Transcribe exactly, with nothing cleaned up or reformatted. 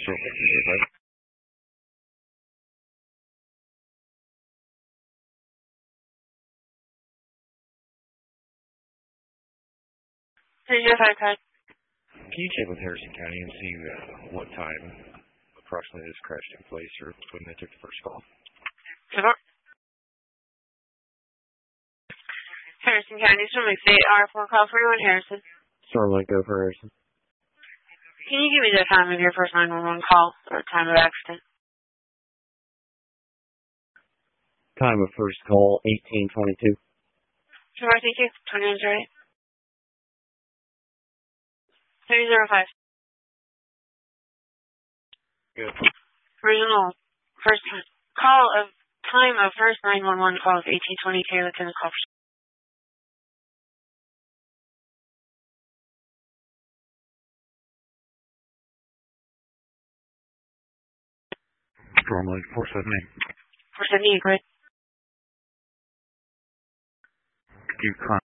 three zero five code. Can you check with Harrison County and see uh, what time approximately this crash took place or when they took the first call? Sure. Harrison County, Storm Lake R four call for you in Harrison. Storm Lake, go for Harrison. Can you give me the time of your first nine one one call or time of accident? Time of first call, eighteen twenty-two. Sure, thank you. twenty-one zero eight. three zero five. Good. Original first call of time of first nine one one call is eighteen twenty-two. That's in the call. Storm Lake, four seventy. four seventy, great. Could you